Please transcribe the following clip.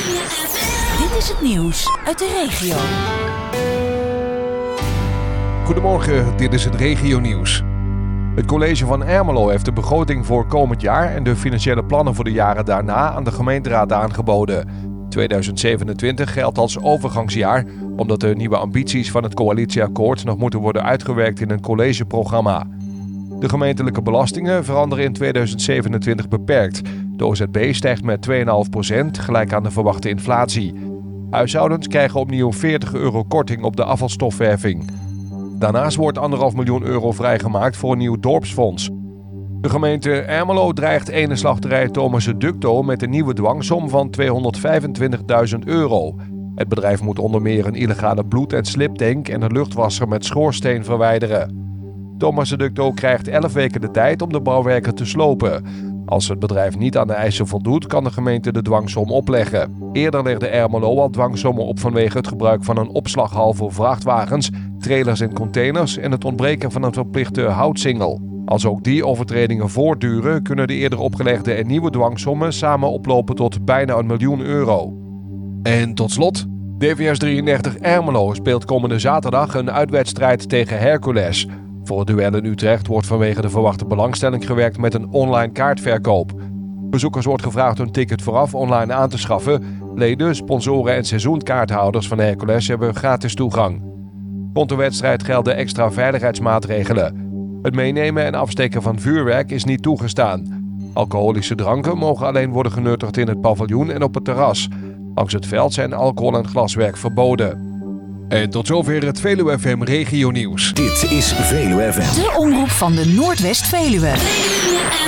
Dit is het nieuws uit de regio. Goedemorgen, dit is het regionieuws. Het college van Ermelo heeft de begroting voor komend jaar en de financiële plannen voor de jaren daarna aan de gemeenteraad aangeboden. 2027 geldt als overgangsjaar, omdat de nieuwe ambities van het coalitieakkoord nog moeten worden uitgewerkt in een collegeprogramma. De gemeentelijke belastingen veranderen in 2027 beperkt. De OZB stijgt met 2,5%, gelijk aan de verwachte inflatie. Huishoudens krijgen opnieuw €40 korting op de afvalstofheffing. Daarnaast wordt €1,5 miljoen vrijgemaakt voor een nieuw dorpsfonds. De gemeente Ermelo dreigt ene slachterij Thomas Ducto met een nieuwe dwangsom van €225.000. Het bedrijf moet onder meer een illegale bloed- en sliptank en een luchtwasser met schoorsteen verwijderen. Thomas Ducto krijgt 11 weken de tijd om de bouwwerken te slopen. Als het bedrijf niet aan de eisen voldoet, kan de gemeente de dwangsom opleggen. Eerder legde Ermelo al dwangsommen op vanwege het gebruik van een opslaghal voor vrachtwagens, trailers en containers en het ontbreken van een verplichte houtsingel. Als ook die overtredingen voortduren, kunnen de eerder opgelegde en nieuwe dwangsommen samen oplopen tot bijna €1 miljoen. En tot slot, DVS 33 Ermelo speelt komende zaterdag een uitwedstrijd tegen Hercules. Voor het duel in Utrecht wordt vanwege de verwachte belangstelling gewerkt met een online kaartverkoop. Bezoekers wordt gevraagd hun ticket vooraf online aan te schaffen. Leden, sponsoren en seizoenkaarthouders van Hercules hebben gratis toegang. Rond de wedstrijd gelden extra veiligheidsmaatregelen. Het meenemen en afsteken van vuurwerk is niet toegestaan. Alcoholische dranken mogen alleen worden genuttigd in het paviljoen en op het terras. Langs het veld zijn alcohol en glaswerk verboden. En tot zover het Veluwe FM regionieuws. Dit is Veluwe FM. De omroep van de Noordwest-Veluwe.